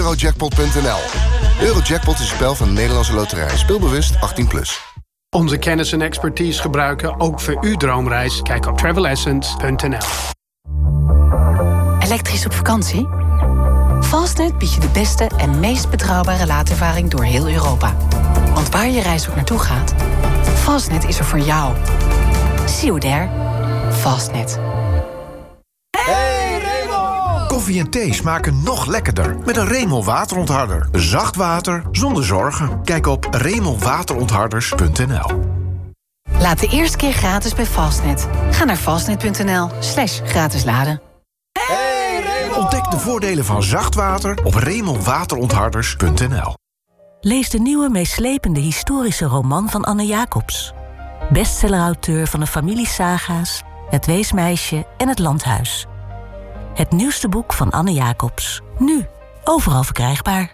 Eurojackpot.nl. Eurojackpot is een spel van de Nederlandse Loterij. Speelbewust 18+. Onze kennis en expertise gebruiken ook voor uw droomreis. Kijk op travelessence.nl. Elektrisch op vakantie? Fastnet biedt je de beste en meest betrouwbare laadervaring door heel Europa. Want waar je reis ook naartoe gaat, Fastnet is er voor jou. See you there. Fastnet. Hey Remo! Koffie en thee smaken nog lekkerder met een Remo waterontharder. Zacht water zonder zorgen. Kijk op remowaterontharders.nl. Laat de eerste keer gratis bij Fastnet. Ga naar fastnet.nl/gratis laden. Ontdek de voordelen van zacht water op remowaterontharders.nl. Lees de nieuwe meeslepende historische roman van Anne Jacobs. Bestsellerauteur van de familiesaga's, Het Weesmeisje en Het Landhuis. Het nieuwste boek van Anne Jacobs. Nu, overal verkrijgbaar.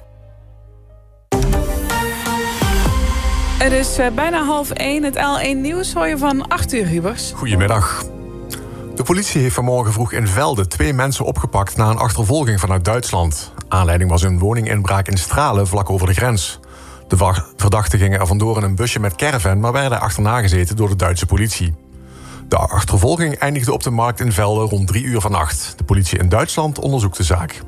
Het is bijna 12:30. Het L1 Nieuws hoor je van Arthur Hubers. Goedemiddag. De politie heeft vanmorgen vroeg in Velde 2 mensen opgepakt na een achtervolging vanuit Duitsland. Aanleiding was een woninginbraak in Stralen, vlak over de grens. De verdachten gingen er vandoor in een busje met caravan, maar werden achterna gezeten door de Duitse politie. De achtervolging eindigde op de markt in Velde rond 3 uur vannacht. De politie in Duitsland onderzoekt de zaak.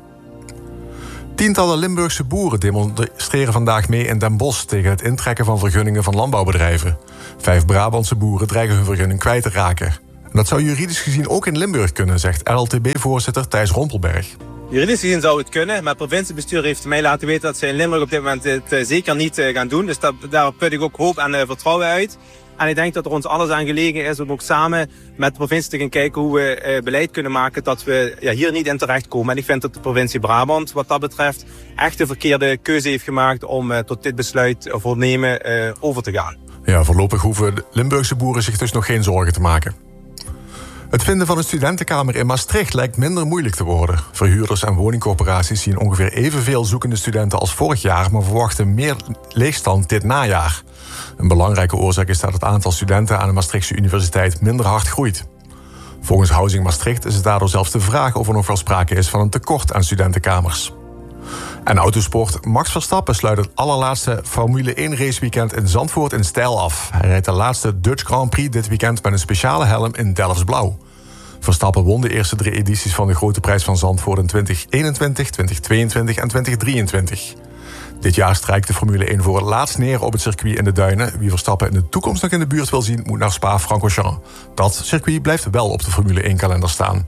Tientallen Limburgse boeren demonstreren vandaag mee in Den Bosch tegen het intrekken van vergunningen van landbouwbedrijven. 5 Brabantse boeren dreigen hun vergunning kwijt te raken. En dat zou juridisch gezien ook in Limburg kunnen, zegt LLTB-voorzitter Thijs Rompelberg. Juridisch gezien zou het kunnen, maar het provinciebestuur heeft mij laten weten dat ze in Limburg op dit moment het zeker niet gaan doen. Dus daar put ik ook hoop en vertrouwen uit. En ik denk dat er ons alles aan gelegen is om ook samen met de provincie te gaan kijken hoe we beleid kunnen maken dat we hier niet in terechtkomen. En ik vind dat de provincie Brabant wat dat betreft echt de verkeerde keuze heeft gemaakt om tot dit besluit voornemen over te gaan. Ja, voorlopig hoeven de Limburgse boeren zich dus nog geen zorgen te maken. Het vinden van een studentenkamer in Maastricht lijkt minder moeilijk te worden. Verhuurders en woningcorporaties zien ongeveer evenveel zoekende studenten als vorig jaar, maar verwachten meer leegstand dit najaar. Een belangrijke oorzaak is dat het aantal studenten aan de Maastrichtse Universiteit minder hard groeit. Volgens Housing Maastricht is het daardoor zelfs de vraag of er nog wel sprake is van een tekort aan studentenkamers. En autosport. Max Verstappen sluit het allerlaatste Formule 1 raceweekend in Zandvoort in stijl af. Hij rijdt de laatste Dutch Grand Prix dit weekend met een speciale helm in Delfts blauw. Verstappen won de eerste 3 edities van de Grote Prijs van Zandvoort in 2021, 2022 en 2023. Dit jaar strijkt de Formule 1 voor het laatst neer op het circuit in de Duinen. Wie Verstappen in de toekomst nog in de buurt wil zien, moet naar Spa-Francorchamps. Dat circuit blijft wel op de Formule 1-kalender staan.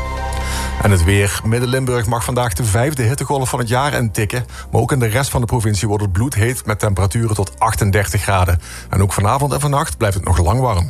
En het weer. Midden-Limburg mag vandaag de 5e hittegolf van het jaar intikken. Maar ook in de rest van de provincie wordt het bloedheet met temperaturen tot 38 graden. En ook vanavond en vannacht blijft het nog lang warm.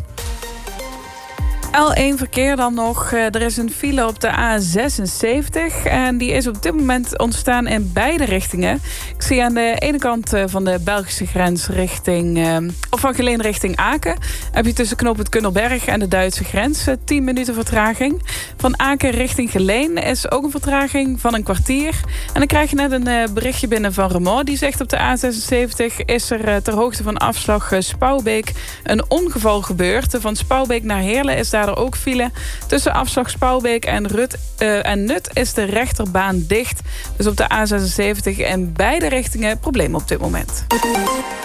L1 verkeer dan nog. Er is een file op de A76 en die is op dit moment ontstaan in beide richtingen. Ik zie aan de ene kant van de Belgische grens van Geleen richting Aken heb je tussen knooppunt Kundelberg en de Duitse grens 10 minuten vertraging. Van Aken richting Geleen is ook een vertraging van een kwartier. En dan krijg je net een berichtje binnen van Remond. Die zegt op de A76 is er ter hoogte van afslag Spouwbeek een ongeval gebeurd. Van Spouwbeek naar Heerlen is daar ook file. Tussen afslag Spouwbeek en Nut is de rechterbaan dicht. Dus op de A76 in beide richtingen probleem op dit moment.